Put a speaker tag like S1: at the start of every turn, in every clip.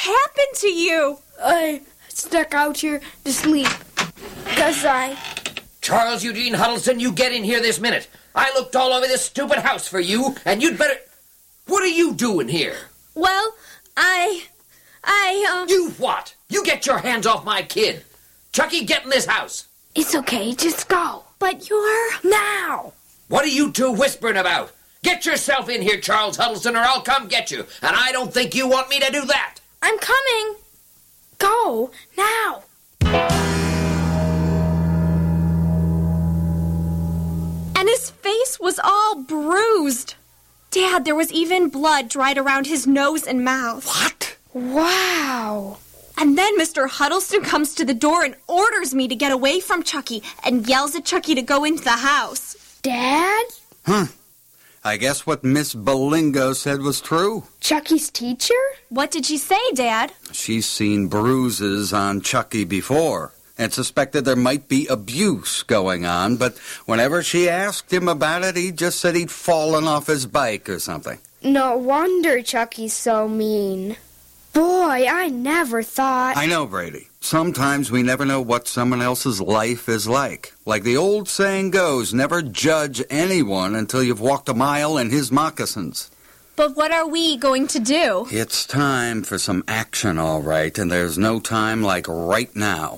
S1: happened to you?
S2: I stuck out here to sleep. 'Cause
S3: Charles Eugene Huddleston, you get in here this minute. I looked all over this stupid house for you, and you'd better... What are you doing here?
S1: Well,
S3: You what? You get your hands off my kid. Chucky, get in this house.
S2: It's okay, just go.
S1: But you're...
S2: Now!
S3: What are you two whispering about? Get yourself in here, Charles Huddleston, or I'll come get you. And I don't think you want me to do that.
S1: I'm coming.
S2: Go, now!
S1: And his face was all bruised. Dad, there was even blood dried around his nose and mouth.
S3: What?
S2: Wow!
S1: And then Mr. Huddleston comes to the door and orders me to get away from Chucky and yells at Chucky to go into the house.
S2: Dad?
S4: I guess what Miss Bolingo said was true.
S2: Chucky's teacher?
S1: What did she say, Dad?
S4: She's seen bruises on Chucky before and suspected there might be abuse going on, but whenever she asked him about it, he just said he'd fallen off his bike or something.
S2: No wonder Chucky's so mean. Boy, I never thought...
S4: I know, Brady. Sometimes we never know what someone else's life is like. Like the old saying goes, never judge anyone until you've walked a mile in his moccasins.
S1: But what are we going to do?
S4: It's time for some action, all right, and there's no time like right now.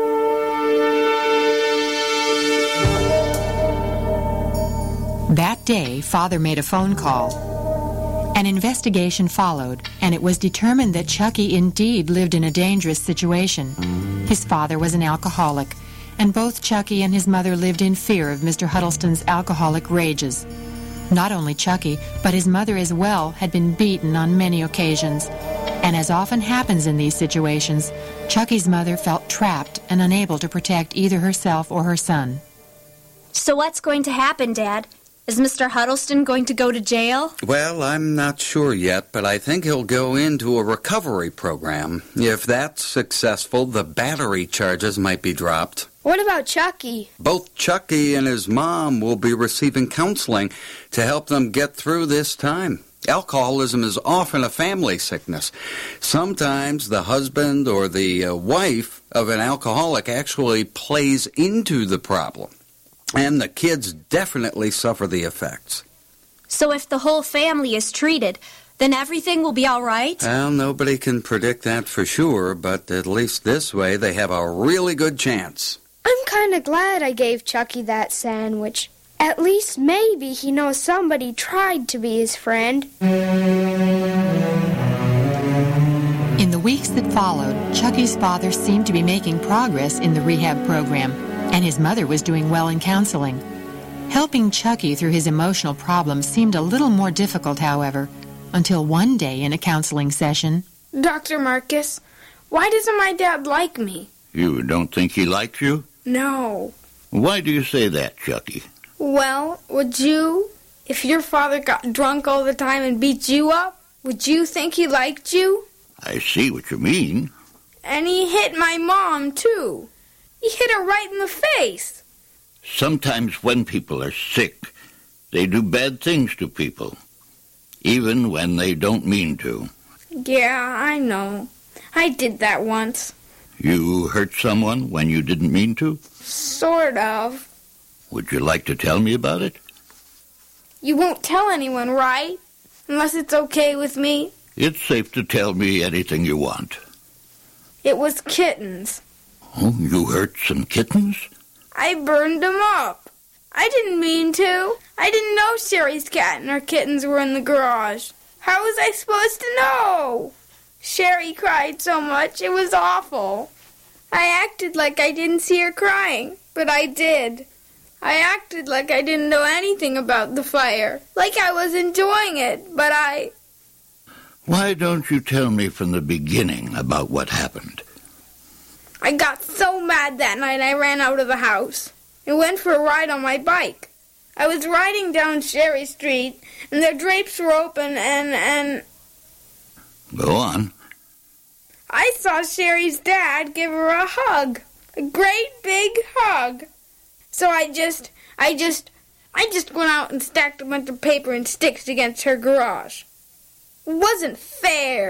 S5: That day, Father made a phone call. An investigation followed, and it was determined that Chucky indeed lived in a dangerous situation. His father was an alcoholic, and both Chucky and his mother lived in fear of Mr. Huddleston's alcoholic rages. Not only Chucky, but his mother as well had been beaten on many occasions. And as often happens in these situations, Chucky's mother felt trapped and unable to protect either herself or her son.
S1: So what's going to happen, Dad? Is Mr. Huddleston going to go to jail?
S4: Well, I'm not sure yet, but I think he'll go into a recovery program. If that's successful, the battery charges might be dropped.
S2: What about Chucky?
S4: Both Chucky and his mom will be receiving counseling to help them get through this time. Alcoholism is often a family sickness. Sometimes the husband or the wife of an alcoholic actually plays into the problem. And the kids definitely suffer the effects.
S1: So if the whole family is treated, then everything will be all right?
S4: Well, nobody can predict that for sure, but at least this way they have a really good chance.
S2: I'm kind of glad I gave Chucky that sandwich. At least maybe he knows somebody tried to be his friend.
S5: In the weeks that followed, Chucky's father seemed to be making progress in the rehab program, and his mother was doing well in counseling. Helping Chucky through his emotional problems seemed a little more difficult, however, until one day in a counseling session...
S2: Dr. Marcus, why doesn't my dad like me?
S6: You don't think he likes you?
S2: No.
S6: Why do you say that, Chucky?
S2: Well, would you, if your father got drunk all the time and beat you up, would you think he liked you?
S6: I see what you mean.
S2: And he hit my mom, too. He hit her right in the face.
S6: Sometimes when people are sick, they do bad things to people, even when they don't mean to.
S2: Yeah, I know. I did that once.
S6: You hurt someone when you didn't mean to?
S2: Sort of.
S6: Would you like to tell me about it?
S2: You won't tell anyone, right? Unless it's okay with me?
S6: It's safe to tell me anything you want.
S2: It was kittens.
S6: Oh, you hurt some kittens?
S2: I burned them up. I didn't mean to. I didn't know Sherry's cat and her kittens were in the garage. How was I supposed to know? Sherry cried so much, it was awful. I acted like I didn't see her crying, but I did. I acted like I didn't know anything about the fire, like I was enjoying it, but I...
S6: Why don't you tell me from the beginning about what happened?
S2: I got so mad that night I ran out of the house and went for a ride on my bike. I was riding down Sherry Street, and the drapes were open, and...
S6: Go on.
S2: I saw Sherry's dad give her a hug. A great big hug. So I just went out and stacked a bunch of paper and sticks against her garage. It wasn't fair.